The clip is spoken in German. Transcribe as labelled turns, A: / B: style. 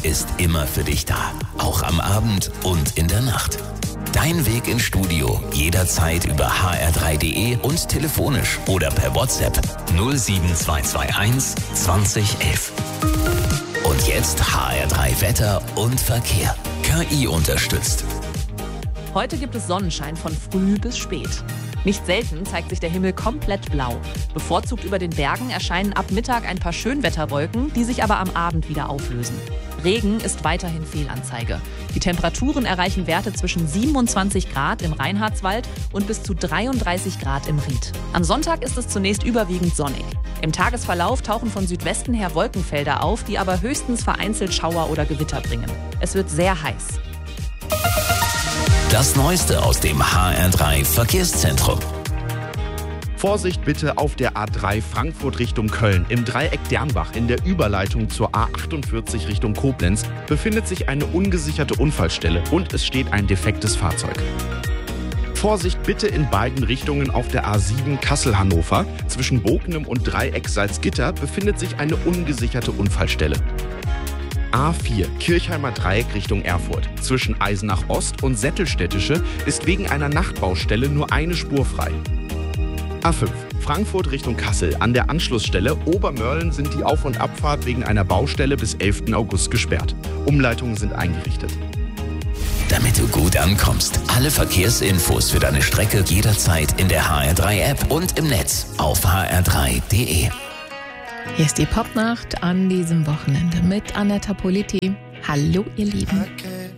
A: ist immer für dich da. Auch am Abend und in der Nacht. Dein Weg ins Studio jederzeit über hr3.de und telefonisch oder per WhatsApp 07221 2011. Und jetzt HR3 Wetter und Verkehr. KI unterstützt.
B: Heute gibt es Sonnenschein von früh bis spät. Nicht selten zeigt sich der Himmel komplett blau. Bevorzugt über den Bergen erscheinen ab Mittag ein paar Schönwetterwolken, die sich aber am Abend wieder auflösen. Regen ist weiterhin Fehlanzeige. Die Temperaturen erreichen Werte zwischen 27 Grad im Reinhardswald und bis zu 33 Grad im Ried. Am Sonntag ist es zunächst überwiegend sonnig. Im Tagesverlauf tauchen von Südwesten her Wolkenfelder auf, die aber höchstens vereinzelt Schauer oder Gewitter bringen. Es wird sehr heiß.
A: Das Neueste aus dem HR3 Verkehrszentrum.
C: Vorsicht bitte auf der A3 Frankfurt Richtung Köln. Im Dreieck Dernbach in der Überleitung zur A48 Richtung Koblenz befindet sich eine ungesicherte Unfallstelle und es steht ein defektes Fahrzeug. Vorsicht bitte in beiden Richtungen auf der A7 Kassel-Hannover. Zwischen Bokenem und Dreieck Salzgitter befindet sich eine ungesicherte Unfallstelle. A4 Kirchheimer Dreieck Richtung Erfurt. Zwischen Eisenach Ost und Sättelstädtische ist wegen einer Nachtbaustelle nur eine Spur frei. A5 Frankfurt Richtung Kassel. An der Anschlussstelle Obermörlen sind die Auf- und Abfahrt wegen einer Baustelle bis 11. August gesperrt. Umleitungen sind eingerichtet.
A: Damit du gut ankommst. Alle Verkehrsinfos für deine Strecke jederzeit in der HR3-App und im Netz auf hr3.de.
D: Hier ist die Popnacht an diesem Wochenende mit Anetta Politi. Hallo, ihr Lieben.
E: Okay.